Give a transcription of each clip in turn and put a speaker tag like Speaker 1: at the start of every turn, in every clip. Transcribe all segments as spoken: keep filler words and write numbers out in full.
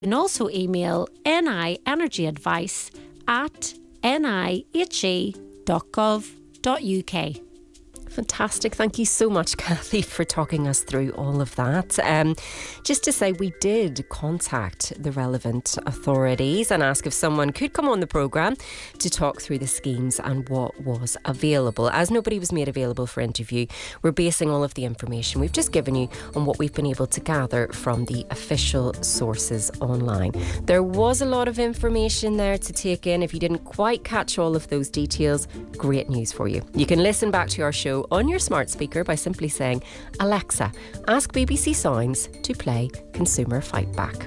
Speaker 1: You can also email nienergyadvice at nihe dot gov dot uk.
Speaker 2: Fantastic. Thank you so much, Kathy, for talking us through all of that. Um, just to say, we did contact the relevant authorities and ask if someone could come on the programme to talk through the schemes and what was available. As nobody was made available for interview, we're basing all of the information we've just given you on what we've been able to gather from the official sources online. There was a lot of information there to take in. If you didn't quite catch all of those details, great news for you. You can listen back to our show on your smart speaker by simply saying, Alexa, ask B B C Sounds to play Consumer Fight Back.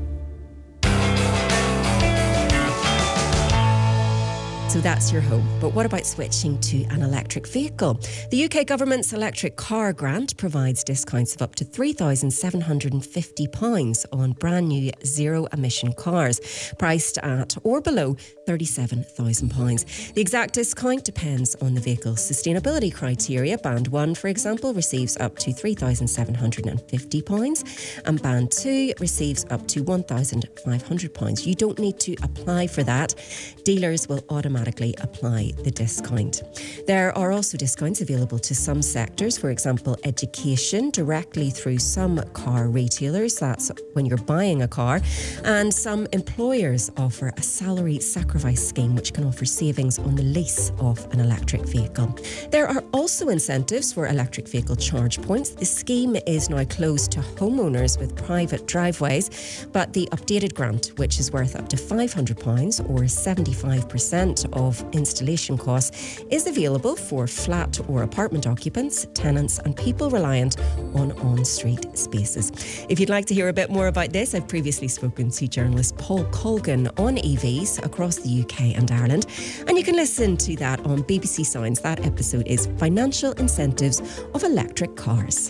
Speaker 2: So that's your home. But what about switching to an electric vehicle? The U K government's electric car grant provides discounts of up to three thousand seven hundred fifty pounds on brand new zero emission cars, priced at or below thirty-seven thousand pounds. The exact discount depends on the vehicle's sustainability criteria. Band one, for example, receives up to three thousand seven hundred fifty pounds, and Band two receives up to one thousand five hundred pounds. You don't need to apply for that. Dealers will automatically apply the discount. There are also discounts available to some sectors, for example, education, directly through some car retailers. That's when you're buying a car. And some employers offer a salary sacrifice scheme, which can offer savings on the lease of an electric vehicle. There are also incentives for electric vehicle charge points. The scheme is now closed to homeowners with private driveways, but the updated grant, which is worth up to five hundred pounds or seventy-five percent of installation costs, is available for flat or apartment occupants, tenants and people reliant on on-street spaces. If you'd like to hear a bit more about this, I've previously spoken to journalist Paul Colgan on E Vs across the U K and Ireland, and you can listen to that on B B C Sounds. That episode is Financial Incentives of Electric Cars.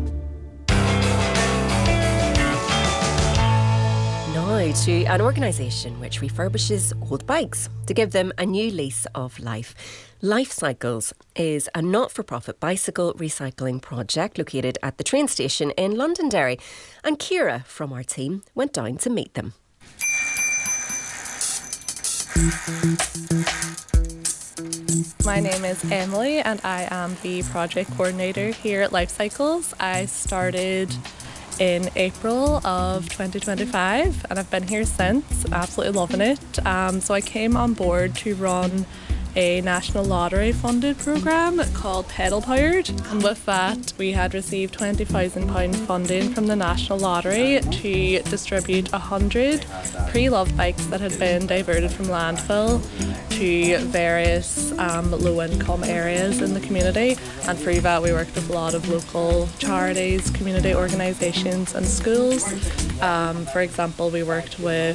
Speaker 2: Now to an organisation which refurbishes old bikes to give them a new lease of life. Life Cycles is a not-for-profit bicycle recycling project located at the train station in Londonderry, and Ciara from our team went down to meet them.
Speaker 3: My name is Emily and I am the project coordinator here at Life Cycles. I started in April of twenty twenty-five and I've been here since, absolutely loving it. Um, so I came on board to run a National Lottery funded programme called Pedal Powered, and with that we had received twenty thousand pounds funding from the National Lottery to distribute one hundred pre-loved bikes that had been diverted from landfill to various um, low-income areas in the community. And through that we worked with a lot of local charities, community organisations and schools. Um, for example, we worked with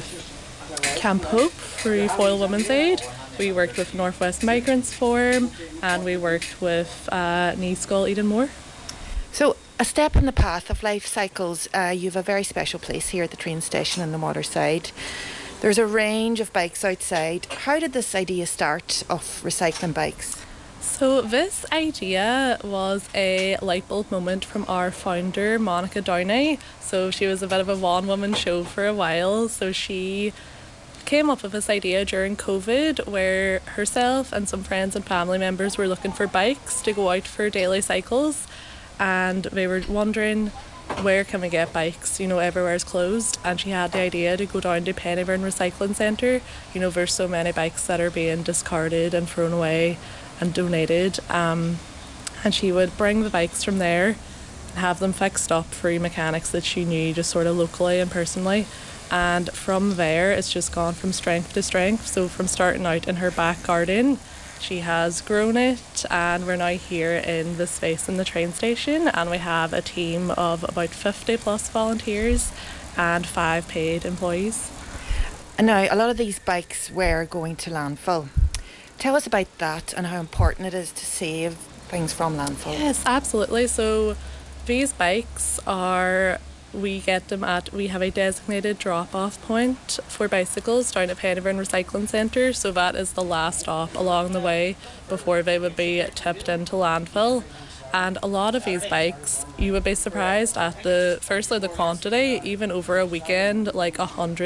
Speaker 3: Camp Hope through Foyle Women's Aid. We worked with Northwest Migrants Forum, and we worked with uh, Knee Skull Edenmore.
Speaker 4: So, a step in the path of Life Cycles, uh, you have a very special place here at the train station on the Waterside. There's a range of bikes outside. How did this idea start of recycling bikes?
Speaker 3: So this idea was a light bulb moment from our founder, Monica Downey. So she was a bit of a one-woman show for a while. So she came up with this idea during COVID, where herself and some friends and family members were looking for bikes to go out for daily cycles, and they were wondering, where can we get bikes? You know, everywhere's closed. And she had the idea to go down to Pennyburn Recycling Centre. You know, there's so many bikes that are being discarded and thrown away and donated, um, and she would bring the bikes from there and have them fixed up through mechanics that she knew just sort of locally and personally. And from there it's just gone from strength to strength. So from starting out in her back garden, she has grown it, and we're now here in the space in the train station, and we have a team of about fifty plus volunteers and five paid employees.
Speaker 4: And now a lot of these bikes were going to landfill. Tell us about that and how important it is to save things from landfill.
Speaker 3: Yes, absolutely. So these bikes are, we get them at, we have a designated drop-off point for bicycles down at Pennyburn Recycling Centre. So that is the last stop along the way before they would be tipped into landfill. And a lot of these bikes, you would be surprised at the, firstly, the quantity, even over a weekend, like a hundred